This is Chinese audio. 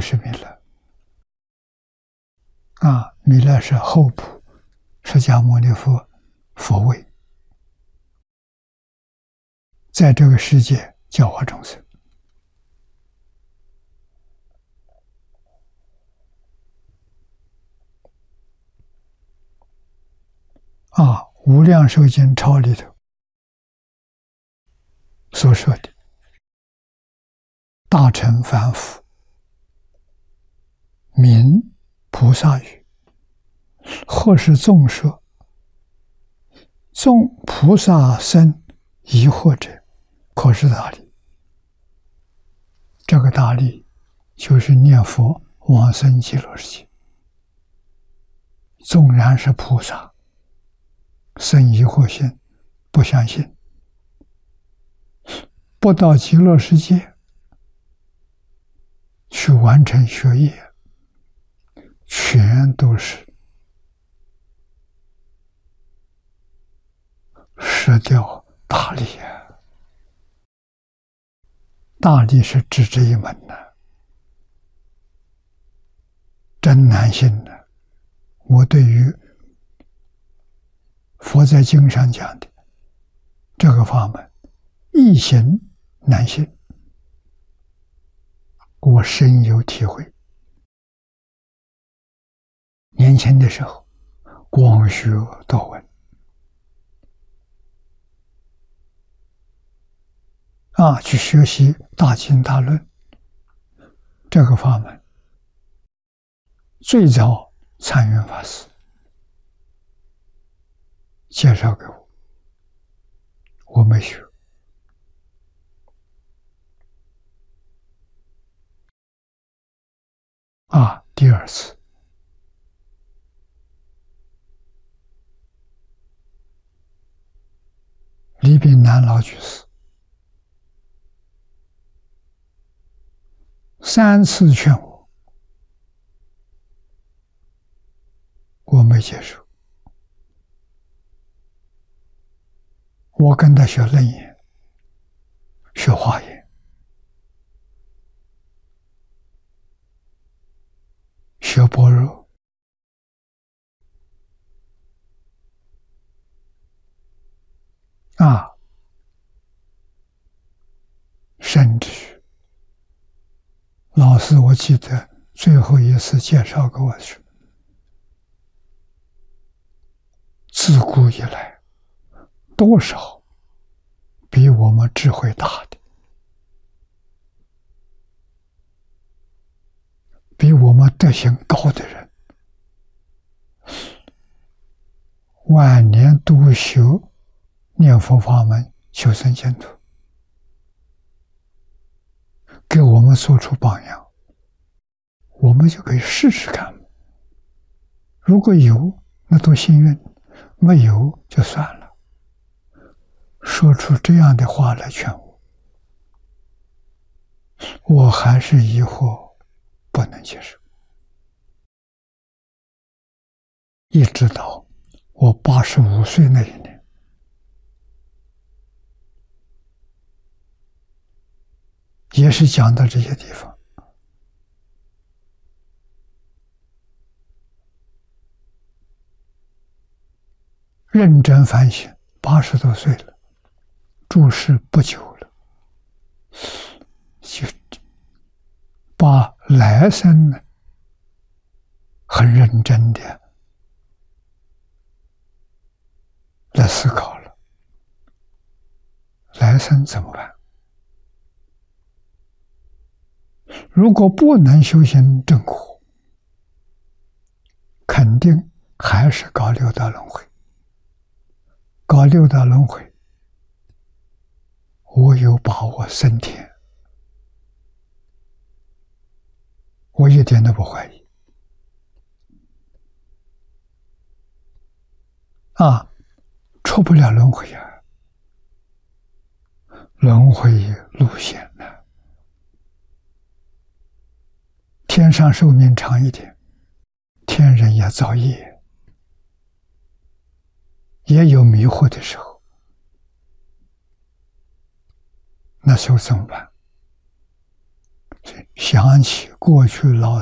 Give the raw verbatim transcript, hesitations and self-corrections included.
是弥勒。啊，弥勒是后补释迦牟尼佛佛位，在这个世界教化众生。啊，《无量寿经钞》里头所说的大乘凡夫名菩萨语，或是众说，众菩萨生疑惑者，可是大利。这个大利就是念佛往生极乐世界。纵然是菩萨生疑惑心，不相信，不到极乐世界去完成学业，全都是失掉大利啊！大利是只这一门呐、啊，真难信呐、啊！我对于佛在经上讲的这个法门，易行难信，我深有体会。年轻的时候，广学多闻，啊，去学习大经大论这个法门，最早禅云法师介绍给我，我没学。啊，第二次李炳南老居士三次劝我，我没接受。我跟他学楞严，学华严，学般若，啊，甚至老师，我记得最后一次介绍给我去，自古以来，多少比我们智慧大的，比我们德行高的人，晚年独修念佛法门，修生净土，给我们做出榜样，我们就可以试试看。如果有，那多幸运；没有，就算了。说出这样的话来劝我，我还是疑惑，不能接受。一直到我八十五岁那一年，也是讲到这些地方，认真反省。八十多岁了，住世不久了，就把来生呢很认真的来思考了，来生怎么办？如果不能修行正果，肯定还是搞六道轮回。搞六道轮回，我有把握升天，我一点都不怀疑。啊，出不了轮回啊，轮回路险啊。天上寿命长一点，天人也造业，也有迷惑的时候，那时候怎么办？ 想起过去老